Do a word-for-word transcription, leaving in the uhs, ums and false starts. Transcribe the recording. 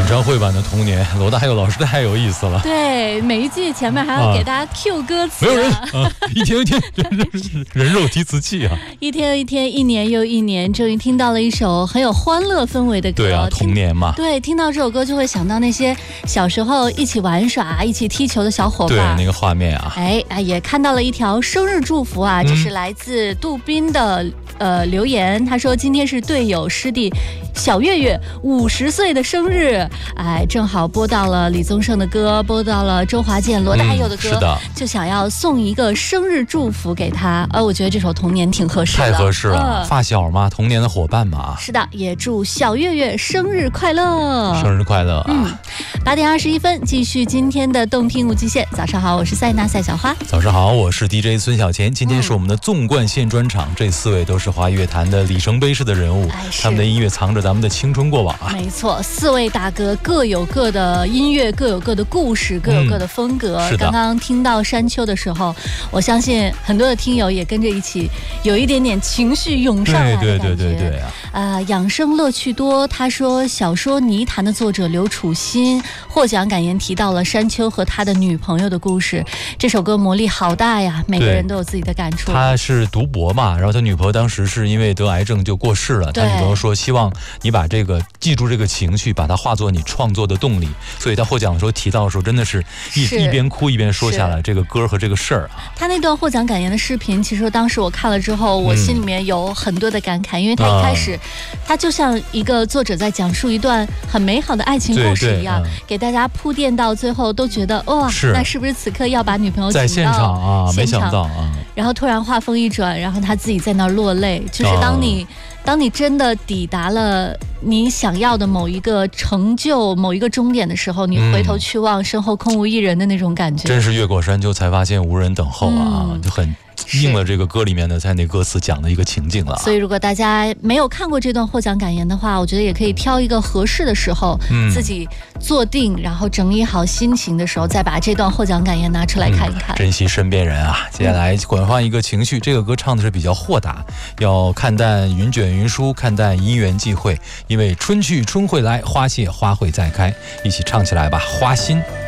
唱会版的童年，罗大佑老师太有意思了。 对，每一季前面还要给大家 Q 歌词、啊啊，没有人啊，一天一天，人肉提词器啊， 一天一天，一年又一年，终于听到了一首很有欢乐氛围的歌。 对啊，童年嘛。 对，听到这首歌就会想到那些小时候一起玩耍、一起踢球的小伙伴。 对，那个画面啊。 哎哎，也看到了一条生日祝福啊，这是来自杜宾的、嗯、呃留言，他说今天是队友师弟小月月五十岁的生日，哎，正好播到了李宗盛的歌，播到了周华健、罗大佑的歌、嗯、 是的， 就想要送一个生日祝福给他。呃，我觉得这首《童年》挺合适的， 太合适了，呃、发小嘛，童年的伙伴嘛。 是的，也祝小月月生日快乐， 生日快乐啊！ 嗯，八点二十一分，继续今天的动听无极限。早上好，我是塞纳赛小花。 早上好，我是 D J 孙小钱。今天是我们的纵贯线专场，嗯、这四位都是华语乐坛的里程碑式的人物，哎、他们的音乐藏着咱们的青春过往啊。 没错，四位大哥各有各的音乐，各有各的故事，各有各的风格。嗯、刚刚听到山丘的时候，我相信很多的听友也跟着一起有一点点情绪涌上来的感觉。 对对对对对啊！ 呃，养生乐趣多，他说小说《泥潭》的作者刘楚欣获奖感言提到了山丘和他的女朋友的故事。这首歌魔力好大呀，每个人都有自己的感触。 他是读博嘛，然后他女朋友当时是因为得癌症就过世了，他女朋友说希望你把这个记住这个情绪，把它化作你创作的动力。所以他获奖的时候提到的时候，真的是一一边哭一边说下来这个歌和这个事儿啊。 他那段获奖感言的视频，其实当时我看了之后，我心里面有很多的感慨，嗯、因为他一开始、嗯、他就像一个作者在讲述一段很美好的爱情故事一样，嗯、给大家铺垫到最后，都觉得哇， 是那是不是此刻要把女朋友在现场啊？没想到啊！ 然后突然话锋一转，然后他自己在那儿落泪，就是当你。嗯当你真的抵达了你想要的某一个成就、某一个终点的时候，你回头去望，身后空无一人的那种感觉， 真是越过山丘才发现无人等候啊！嗯、就很应了这个歌里面的在那歌词讲的一个情境了。 所以如果大家没有看过这段获奖感言的话，我觉得也可以挑一个合适的时候，嗯、自己坐定，然后整理好心情的时候，再把这段获奖感言拿出来看一看。 嗯、珍惜身边人啊！接下来转换一个情绪，这个歌唱的是比较豁达，要看淡云卷云舒，看淡因缘际会，因为春去春会来，花谢花会再开，一起唱起来吧，花心。